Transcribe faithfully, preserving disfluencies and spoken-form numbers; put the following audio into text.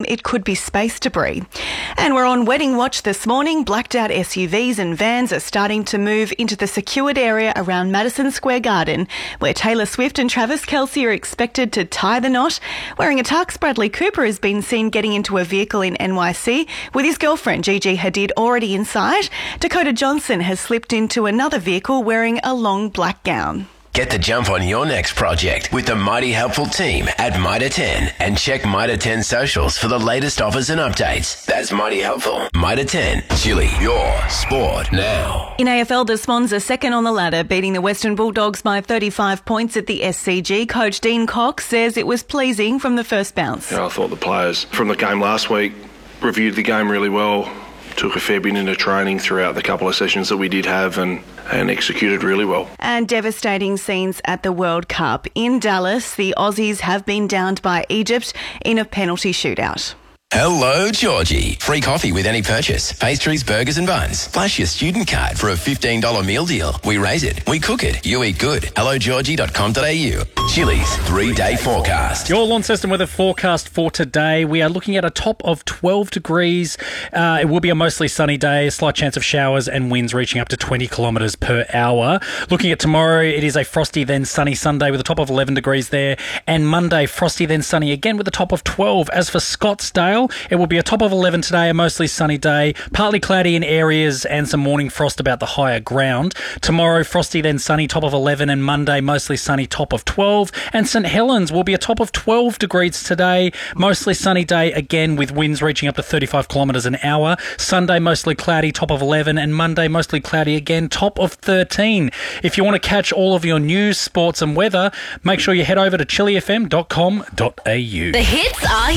it could be space debris. And we're on wedding watch this morning. Blacked out S U Vs and vans are starting to move into the secured area around Madison Square Garden, where Taylor Swift and Travis Kelce are expected to tie the knot. Wearing a tux, Bradley Cooper has been seen getting into a vehicle in N Y C with his girlfriend Gigi Hadid already inside. Dakota Johnson has slipped into another vehicle wearing a long black gown. Get the jump on your next project with the Mighty Helpful team at Mitre ten and check Mitre ten socials for the latest offers and updates. That's Mighty Helpful. Mitre ten, Chili, your sport now. In A F L, the Swans are second on the ladder, beating the Western Bulldogs by thirty-five points at the S C G. Coach Dean Cox says it was pleasing from the first bounce. Yeah, I thought the players from the game last week reviewed the game really well, took a fair bit into training throughout the couple of sessions that we did have and, and executed really well. And devastating scenes at the World Cup. In Dallas, the Aussies have been downed by Egypt in a penalty shootout. Hello, Georgie. Free coffee with any purchase. Pastries, burgers and buns. Flash your student card for a fifteen dollars meal deal. We raise it. We cook it. You eat good. hello georgie dot com dot a u. Chili's three-day forecast. Your Launceston weather forecast for today. We are looking at a top of twelve degrees. Uh, it will be a mostly sunny day. A slight chance of showers and winds reaching up to twenty kilometres per hour. Looking at tomorrow, it is a frosty then sunny Sunday with a top of eleven degrees there. And Monday, frosty then sunny again with a top of twelve. As for Scottsdale, it will be a top of eleven today, a mostly sunny day, partly cloudy in areas and some morning frost about the higher ground. Tomorrow, frosty then sunny, top of eleven, and Monday, mostly sunny, top of twelve. And St Helens will be a top of twelve degrees today, mostly sunny day again with winds reaching up to thirty-five kilometres an hour. Sunday, mostly cloudy, top of eleven, and Monday, mostly cloudy again, top of thirteen. If you want to catch all of your news, sports and weather, make sure you head over to chili f m dot com dot a u. The hits are